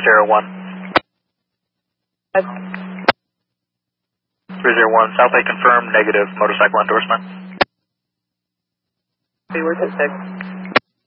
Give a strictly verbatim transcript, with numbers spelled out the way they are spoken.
zero one. three zero one, South Lake confirmed, negative motorcycle endorsement. Where's it six?